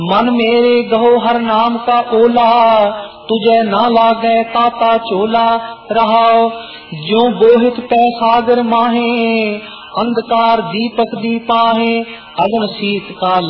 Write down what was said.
मन मेरे गहो हर नाम का ओला, तुझे ना लागे ताता चोला। रहाओ ज्यों बोहित पै सागर माहे, अंधकार दीपक दीपाहे। अगन शीत का